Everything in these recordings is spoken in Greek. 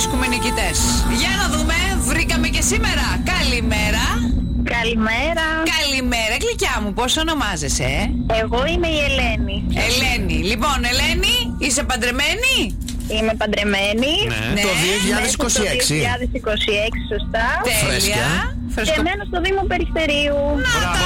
βρίσκουμε νικητές. Για να δούμε, βρήκαμε και σήμερα. Καλημέρα. Καλημέρα. Καλημέρα, γλυκιά μου, πώς ονομάζεσαι? Εγώ είμαι η Ελένη. Ελένη. Λοιπόν, Ελένη, είσαι παντρεμένη? Είμαι παντρεμένη. Ναι. Το 2026. Το 2026, σωστά. Τέλεια. Και μένω στο Δήμο Περιστερίου. Μπράβο,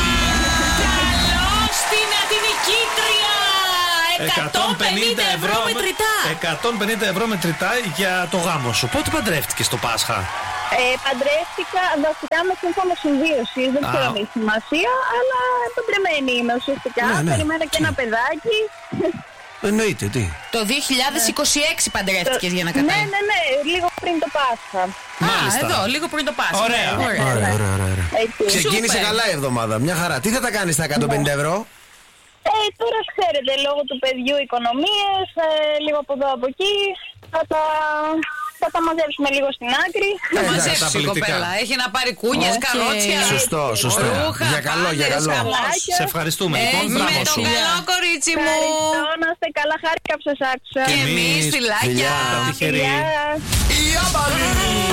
καλώς την νικήτρια. 150 ευρώ μετρητά. 150 ευρώ μετρητά για το γάμο σου. Πότε παντρεύτηκες το Πάσχα? Παντρεύτηκα βασικά με σύμφωνο συμβίωση. Δεν ξέρω αν έχει σημασία, αλλά παντρεμένη είμαι ουσιαστικά. Ναι. Περιμένω και ένα παιδάκι. Εννοείται, τι. Το 2026 παντρεύτηκες, για να καταλάβεις. Ναι, λίγο πριν το Πάσχα. Μάλιστα. Εδώ, λίγο πριν το Πάσχα. Ωραία. Ωραία. Έτσι. Ξεκίνησε Σούπερ. καλά η εβδομάδα. Μια χαρά. Τι θα τα κάνεις στα 150 ευρώ? Τώρα ξέρετε, λόγω του παιδιού οικονομίες, λίγο από εδώ από εκεί, θα τα μαζέψουμε λίγο στην άκρη. Θα τα μαζέψει η πολιτικά. κοπέλα. Έχει να πάρει κούνιες, καρότσια. Σωστό. Ρούχα, Για καλό, για πάντες, καλό. χαμός. Σε ευχαριστούμε λοιπόν. Έχει Μπράβο με το σου. καλό κορίτσι μου. Ευχαριστώ, να είστε καλά, χάρηκα που σας άκουσα. Και εμείς, φιλάκια. Φιλιά. Τυχερή. Η άμπαλη!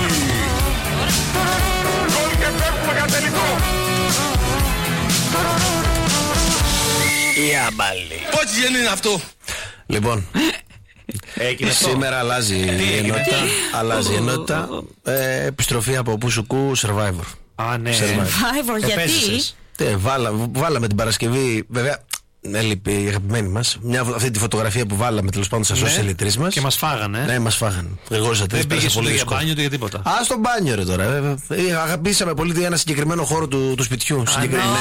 Και φεύγουμε για τελικό. Η άμπαλη. Πόση γέννη είναι αυτό? Λοιπόν, Έγινε αυτό. σήμερα αλλάζει η ενότητα. Αλλάζει η ενότητα. Επιστροφή από Πουσουκού Survivor. Α, ναι. Survivor, γιατί? Επέζησες. Βάλαμε την Παρασκευή, βέβαια. Έλειπε η αγαπημένη μας. Αυτή τη φωτογραφία που βάλαμε τέλος πάντων στα social οι τρεις μας. Και μας φάγανε. Ναι, μας φάγανε. Εγώ στα τρεις Δεν πήγες πέρασα πολύ ούτε για δύσκολα. μπάνιο ούτε για τίποτα. Α, στο μπάνιο ρε τώρα. Αγαπήσαμε πολύ ένα συγκεκριμένο χώρο του σπιτιού. Ναι.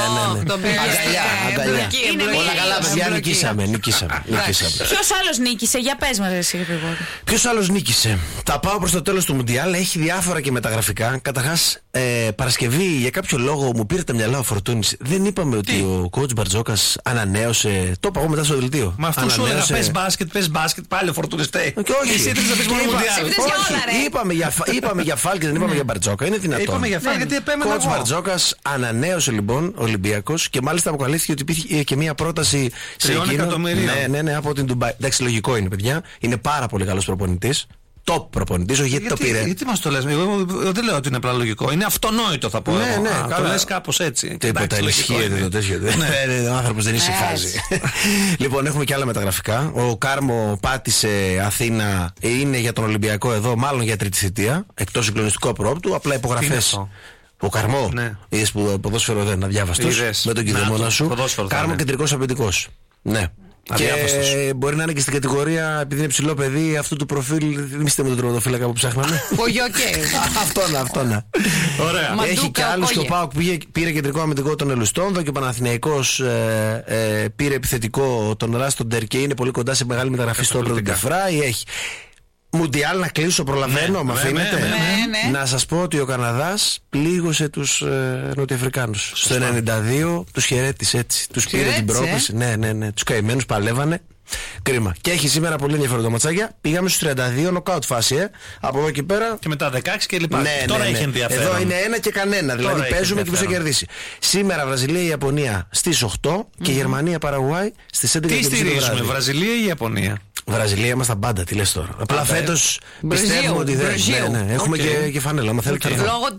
τον πήγες. Αγκαλιά. Εμπλοκή. Όλα καλά, παιδιά, Εμπλοκή. νικήσαμε. Ποιος άλλος νίκησε? Για πες μας, εσύ Γρηγόρη. Ποιος άλλος νίκησε? Τα πάω προς το τέλος του Μουντιάλ. Έχει διάφορα και μεταγραφικά. Καταρχάς, Παρασκευή για κάποιο λόγο μου πήρε τα μυαλά ο Φορτούνης. Δεν είπαμε ότι ο coach Μπαρτζόκας ανανέωσε. Το είπα εγώ μετά στο δελτίο. Μα αυτό σου έλεγα πες μπάσκετ, πάλι ο Φορτούνης φταίει. Και όχι. Εσύ ήθελες να πεις μόνο Μουντιάλ. Ψήφισες για όλα, ρε. Είπαμε για Φάλ και δεν είπαμε για Μπαρτζόκα. Είναι δυνατόν? Είπαμε για Φάλ γιατί επέμενα Coach εγώ. Μπαρτζόκας ανανέωσε λοιπόν ο Ολυμπιακός και μάλιστα αποκαλύφθηκε ότι υπήρχε και μία πρόταση σε 3 εκατομμυρίων. Ναι, από την Ντουμπάι. Εντάξει, λογικό είναι, παιδιά. Είναι πάρα πολύ καλός προπονητής. Top προπονητής, όχι γιατί το πήρε. Γιατί μας το λες? Εγώ δεν λέω ότι είναι απλά λογικό. Είναι αυτονόητο θα πω. Ναι, εγώ. ναι, Το καλά. λες κάπως έτσι. Τίποτα Εντάξει, λογικό ενισχύεται είναι. το τέτοιο. Ο άνθρωπος δεν ησυχάζει. Λοιπόν, έχουμε και άλλα μεταγραφικά. Ο Κάρμο πάτησε Αθήνα, είναι για τον Ολυμπιακό εδώ, μάλλον για τρίτη θητεία. Εκτός συγκλονιστικού απρόπτου, απλά υπογραφές. αυτό? Ο Καρμό. Ναι. Είδες που ποδόσφαιρο δεν αδιάβαστος. Είδες. Με τον Να κηδεμόνα το, σου. ποδόσφαιρο θα Κάρμο είναι. κεντρικός αμυντικός. Ναι. Αδιάβαστος. Και μπορεί να είναι και στην κατηγορία, επειδή είναι ψηλό παιδί, αυτού του προφίλ. Θυμίστε με τον τροματοφύλακα που ψάχναμε. Ο Γιώκε. Αυτό να. Ωραία. Μαντούκα, Έχει και άλλους. Και ο Κόγε. ΠΑΟΚ πήρε κεντρικό αμυντικό τον Ελουστόνδο και ο Παναθηναϊκός πήρε επιθετικό τον Ράστοντερ και είναι πολύ κοντά σε μεγάλη μεταγραφή στο Καταπληκτικά. Ντεφράι. Έχει. Μουντιάλ να κλείσω, προλαβαίνω, με αφήνετε. ναι. Να σας πω ότι ο Καναδάς πλήγωσε τους Νοτιοαφρικάνους. Στο 92 τους χαιρέτησε έτσι. Τους πήρε την πρόκληση. Ναι. Τους καημένους παλεύανε. Κρίμα. Και έχει σήμερα πολύ ενδιαφέροντα ματσάκια. Πήγαμε στους 32 νοκάουτ φάση. Από εδώ και πέρα. Και μετά 16 και λοιπά. Τώρα έχει ενδιαφέρον. Εδώ είναι ένα και κανένα. Δηλαδή έχει παίζουμε και ποιος θα ενδιαφέρον. κερδίσει. Σήμερα Βραζιλία-Ιαπωνία στις 8 και Γερμανία-Παραγουάι στις 11 Τι και 3 το στηρίζουμε, βράδυ. Βραζιλία ή Ιαπωνία? Βραζιλία είμαστε τα πάντα, τι λες τώρα. Απλά φέτος πιστεύουμε ότι δεν. Μπραζίλ. Ναι, έχουμε Οκ. και φανέλα. Άμα θέλετε. Λόγω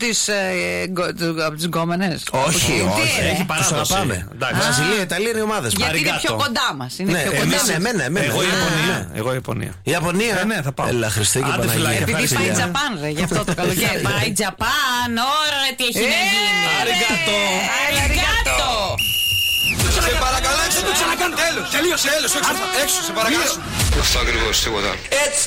από τις γκόμενες. Όχι, Τι, ρε? Έχει Τους παράδοση. αγαπάμε. Εντάξει. Βραζιλία, Ιταλία είναι οι ομάδες μας. Γιατί είναι πιο Αριγκάτο. κοντά μας. Είναι Ναι, πιο κοντά μας. εμένα. Εγώ Ναι. Ιαπωνία. Εγώ Ιαπωνία. Η Ιαπωνία. Ναι, θα πάω. Έλα, Χριστέ και Άντε, Παναγία. φιλάκια, Επειδή ευχαριστώ. πάει Τζαπάν, ρε, γι' αυτό το καλοκαίρι. Πάει Τζαπάν, ώρα τι έχει να γίνει. Αριγκάτο. Αριγκάτο. Σε παρακαλώ, έξω το ξανακάνω. Τέλος. Τελείωσε. Έξω, σε παρακαλώ. Αυτό ακριβώς, τίποτα. Έτσι.